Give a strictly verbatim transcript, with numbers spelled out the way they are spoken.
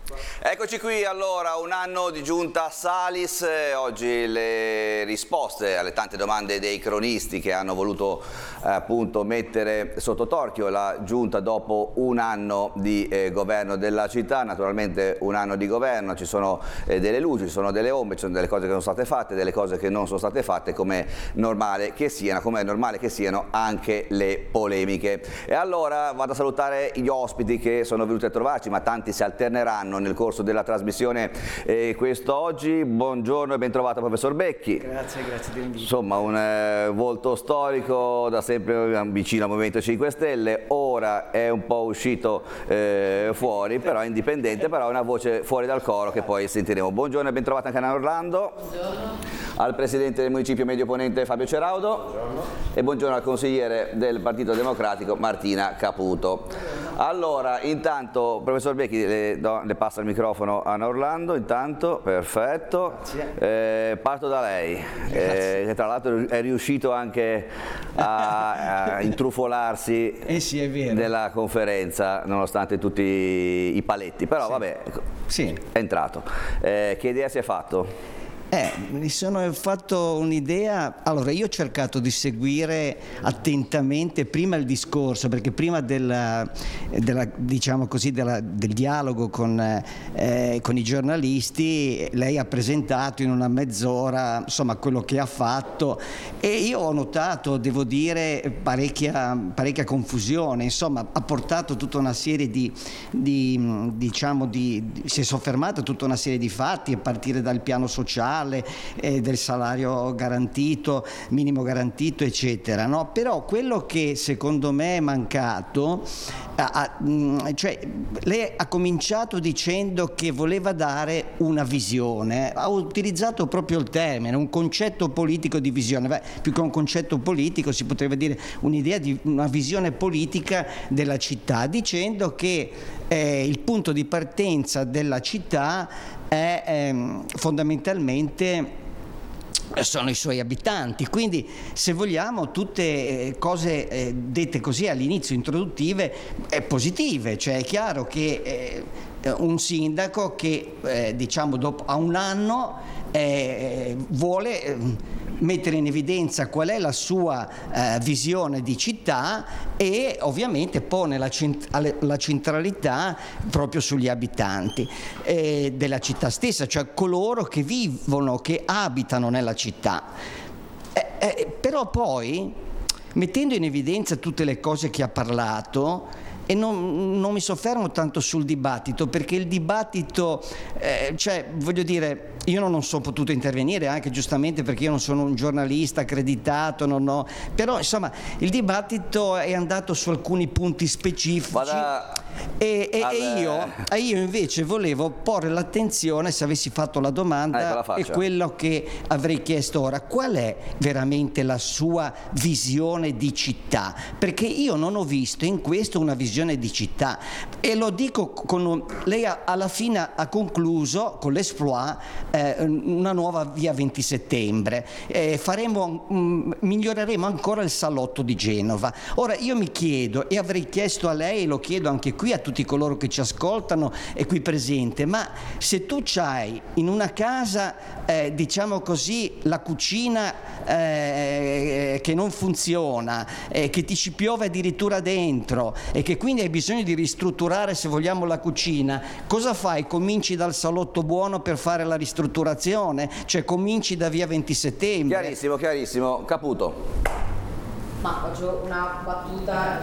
Eccoci qui allora, un anno di giunta Salis, oggi le risposte alle tante domande dei cronisti che hanno voluto eh, appunto mettere sotto torchio la giunta dopo un anno di eh, governo della città. Naturalmente un anno di governo, ci sono eh, delle luci, ci sono delle ombre, ci sono delle cose che sono state fatte, delle cose che non sono state fatte, come normale che siano, come è normale che siano anche le polemiche. E allora vado a salutare gli ospiti che sono venuti a trovarci, ma tanti si alterneranno nel corso della trasmissione eh, quest'oggi. Buongiorno e ben trovato professor Becchi. Grazie, grazie dell'invito. Insomma un eh, volto storico, da sempre vicino al Movimento cinque Stelle, ora è un po' uscito eh, fuori, però è indipendente, però è una voce fuori dal coro che poi sentiremo. Buongiorno e ben trovato anche a Orlando. Buongiorno. Al Presidente del Municipio Medio Ponente Fabio Ceraudo. Buongiorno. E buongiorno al consigliere del Partito Democratico Martina Caputo. Allora, intanto, professor Becchi, le, do, le passa il microfono a Orlando, intanto, perfetto. Eh, parto da lei, eh, che tra l'altro è riuscito anche a, a intrufolarsi eh sì, è vero. Della conferenza, nonostante tutti i paletti, però sì. Vabbè, sì. È entrato. Eh, che idea si è fatto? Eh, mi sono fatto un'idea. Allora, io ho cercato di seguire attentamente prima il discorso, perché prima della, della, diciamo così, della, del dialogo con, eh, con i giornalisti, lei ha presentato in una mezz'ora insomma quello che ha fatto, e io ho notato, devo dire, parecchia, parecchia confusione. Insomma, ha portato tutta una serie di, di diciamo di, di si è soffermato tutta una serie di fatti, a partire dal piano sociale, Eh, del salario garantito, minimo garantito, eccetera, no? Però quello che secondo me è mancato, a, a, cioè lei ha cominciato dicendo che voleva dare una visione, ha utilizzato proprio il termine, un concetto politico di visione. Beh, più che un concetto politico si potrebbe dire un'idea di una visione politica della città, dicendo che eh, il punto di partenza della città è ehm, fondamentalmente sono i suoi abitanti, quindi se vogliamo tutte eh, cose eh, dette così all'inizio introduttive eh, positive, cioè è chiaro che eh, un sindaco che eh, diciamo dopo a un anno eh, vuole eh, mettere in evidenza qual è la sua eh, visione di città, e ovviamente pone la, cent la centralità proprio sugli abitanti eh, della città stessa, cioè coloro che vivono, che abitano nella città. Eh, eh, però poi, mettendo in evidenza tutte le cose che ha parlato, e non, non mi soffermo tanto sul dibattito, perché il dibattito, eh, cioè voglio dire, io non sono potuto intervenire, anche giustamente perché io non sono un giornalista accreditato, non ho, però insomma il dibattito è andato su alcuni punti specifici. Vada... E, e, e, io, e io invece volevo porre l'attenzione, se avessi fatto la domanda, ecco, e quello che avrei chiesto ora: qual è veramente la sua visione di città? Perché io non ho visto in questo una visione di città, e lo dico con un, lei ha, alla fine ha concluso con l'Esploit eh, una nuova via venti settembre, eh, faremo, mh, miglioreremo ancora il salotto di Genova. Ora io mi chiedo, e avrei chiesto a lei, e lo chiedo anche qui a tutti coloro che ci ascoltano e qui presente, ma se tu c'hai in una casa eh, diciamo così la cucina eh, che non funziona, eh, che ti ci piove addirittura dentro, e che quindi hai bisogno di ristrutturare, se vogliamo, la cucina, cosa fai? Cominci dal salotto buono per fare la ristrutturazione? Cioè cominci da via venti settembre? Chiarissimo, chiarissimo. Caputo. Ma faccio una battuta